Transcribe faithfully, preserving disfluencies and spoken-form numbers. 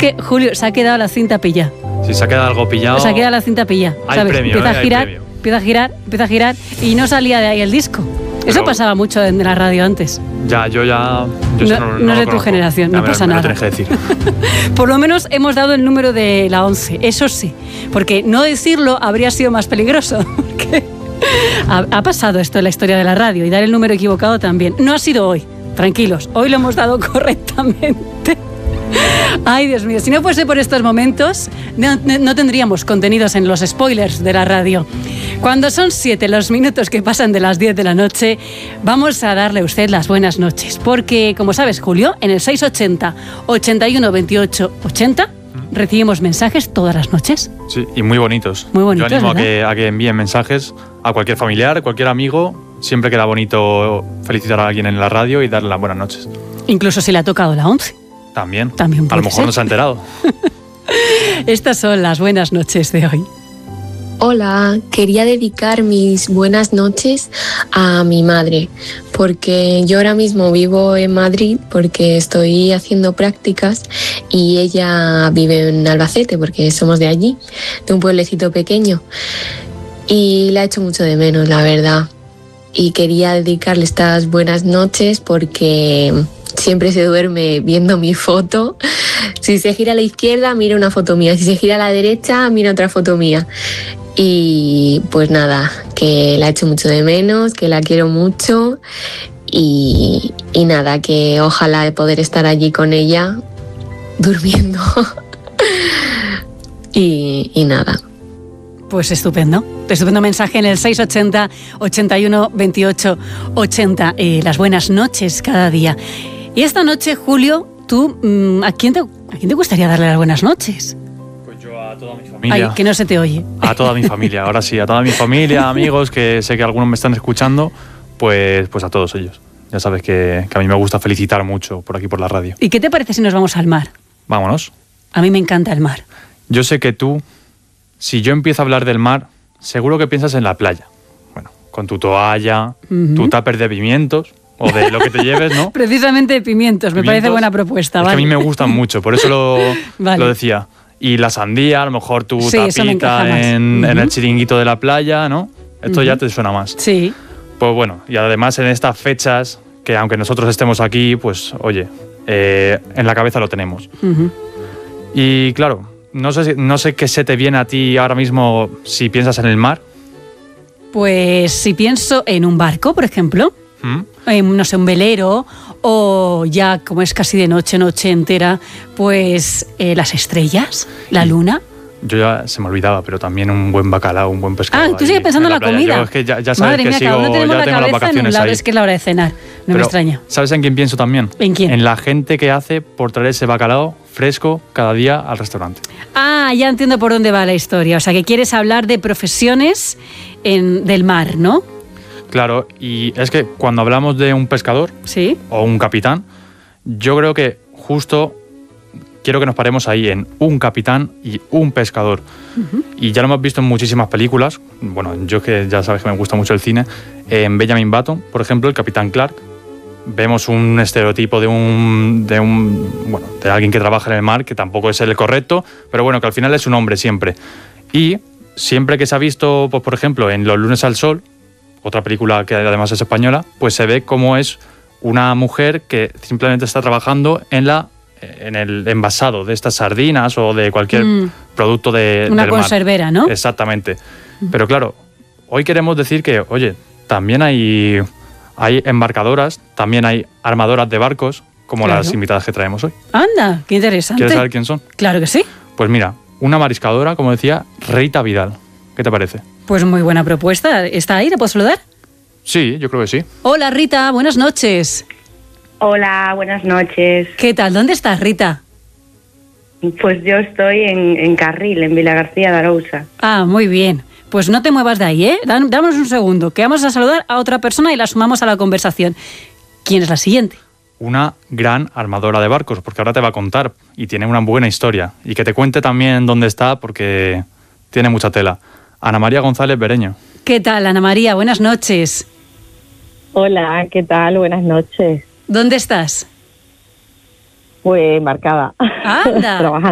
que Julio se ha quedado la cinta pillada. Si se ha quedado algo pillado... Se ha quedado la cinta pillada. Hay ¿sabes? premio, empieza ¿eh? a girar, Hay premio. empieza a girar, empieza a girar y no salía de ahí el disco. Pero, eso pasaba mucho en la radio antes. Ya, yo ya... Yo no no, no, no lo es de tu conozco. generación, Ya no me, pasa me nada. Lo tenéis que decir. Por lo menos hemos dado el número de la once, eso sí. Porque no decirlo habría sido más peligroso. Porque ha, ha pasado esto en la historia de la radio y dar el número equivocado también. No ha sido hoy, tranquilos, hoy lo hemos dado correctamente. Ay, Dios mío, si no fuese por estos momentos, no, no tendríamos contenidos en los spoilers de la radio. Cuando son siete los minutos que pasan de las diez de la noche, vamos a darle a usted las buenas noches. Porque, como sabes, Julio, en el seis ochenta, ochenta y uno, veintiocho, ochenta recibimos mensajes todas las noches. Sí, y muy bonitos. Muy bonitos, Yo animo a ¿verdad? que, a que envíen mensajes a cualquier familiar, cualquier amigo. Siempre queda bonito felicitar a alguien en la radio y darle las buenas noches. Incluso si le ha tocado la once. También. También a puede lo mejor ser. no se ha enterado. Estas son las buenas noches de hoy. Hola, quería dedicar mis buenas noches a mi madre, porque yo ahora mismo vivo en Madrid porque estoy haciendo prácticas y ella vive en Albacete porque somos de allí, de un pueblecito pequeño, y la echo mucho de menos, la verdad. Y quería dedicarle estas buenas noches porque siempre se duerme viendo mi foto. Si se gira a la izquierda, mira una foto mía. Si se gira a la derecha, mira otra foto mía. Y pues nada, que la echo mucho de menos, que la quiero mucho y, y nada, que ojalá poder estar allí con ella durmiendo. y, y nada. Pues estupendo. Estupendo mensaje en el seis ochenta, ochenta y uno, veintiocho, ochenta. Eh, las buenas noches cada día. Y esta noche, Julio, tú, ¿a quién te, a quién te gustaría darle las buenas noches? Pues yo a toda mi familia. Ay, que no se te oye. A toda mi familia, ahora sí, a toda mi familia, amigos, que sé que algunos me están escuchando, pues, pues a todos ellos. Ya sabes que, que a mí me gusta felicitar mucho por aquí por la radio. ¿Y qué te parece si nos vamos al mar? Vámonos. A mí me encanta el mar. Yo sé que tú, si yo empiezo a hablar del mar, seguro que piensas en la playa. Bueno, con tu toalla, Uh-huh. tu tupper de pimientos, o de lo que te lleves, ¿no? Precisamente pimientos, me Pimientos, parece buena propuesta. Es ¿vale? que a mí me gustan mucho, por eso lo, Vale. lo decía. Y la sandía, a lo mejor tu Sí, eso me encaja tapita más. en, Uh-huh. en el chiringuito de la playa, ¿no? Esto Uh-huh. ya te suena más. Sí. Pues bueno, y además en estas fechas, que aunque nosotros estemos aquí, pues oye, eh, en la cabeza lo tenemos. Uh-huh. Y claro, no sé, si- no sé qué se te viene a ti ahora mismo si piensas en el mar. Pues si pienso en un barco, por ejemplo, ¿Mm? en, no sé, un velero, o ya como es casi de noche, noche entera, pues eh, las estrellas, la luna. Yo ya se me olvidaba, pero también un buen bacalao, un buen pescado. Ah, tú ahí sigues pensando en la, playa. comida. Yo es que ya, ya sabes Madre que mía, sigo, cada uno tenemos ya la tengo las cabeza en un vacaciones lado, ahí. es que es la hora de cenar, no Pero, me extraña. ¿sabes en quién pienso también? ¿En quién? En la gente que hace por traer ese bacalao fresco cada día al restaurante. Ah, ya entiendo por dónde va la historia. O sea, que quieres hablar de profesiones en, del mar, ¿no? Claro, y es que cuando hablamos de un pescador Sí. o un capitán, yo creo que justo quiero que nos paremos ahí en un capitán y un pescador. Uh-huh. Y ya lo hemos visto en muchísimas películas. Bueno, yo que ya sabes que me gusta mucho el cine. En Benjamin Button, por ejemplo, el capitán Clark. Vemos un estereotipo de un, de un bueno, de alguien que trabaja en el mar, que tampoco es el correcto, pero bueno, que al final es un hombre siempre. Y siempre que se ha visto, pues, por ejemplo, en Los lunes al sol, otra película que además es española, pues se ve cómo es una mujer que simplemente está trabajando en la en el envasado de estas sardinas o de cualquier mm. producto de, una del mar. conservera, ¿no? Exactamente. Mm. Pero claro, hoy queremos decir que, oye, también hay, hay embarcadoras, también hay armadoras de barcos, como claro. las invitadas que traemos hoy. Anda, qué interesante. ¿Quieres saber quién son? Claro que sí. Pues mira, una mariscadora, como decía, Rita Vidal. ¿Qué te parece? Pues muy buena propuesta. ¿Está ahí? ¿Te puedo saludar? Sí, yo creo que sí. Hola, Rita, buenas noches. Hola, buenas noches. ¿Qué tal? ¿Dónde estás, Rita? Pues yo estoy en, en Carril, en Vilagarcía de Arousa. Ah, muy bien. Pues no te muevas de ahí, ¿eh? Damos un segundo, que vamos a saludar a otra persona y la sumamos a la conversación. ¿Quién es la siguiente? Una gran armadora de barcos, porque ahora te va a contar y tiene una buena historia. Y que te cuente también dónde está, porque tiene mucha tela. Ana María González Bereño. ¿Qué tal, Ana María? Buenas noches. Hola, ¿qué tal? Buenas noches. ¿Dónde estás? Pues embarcada. Anda. Trabajando.